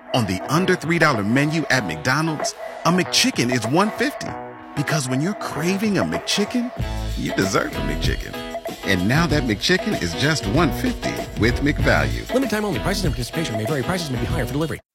On the under $3 menu at McDonald's, a McChicken is $1.50. Because when you're craving a McChicken, you deserve a McChicken. And now that McChicken is just $1.50 with McValue. Limited time only. Prices and participation may vary. Prices may be higher for delivery.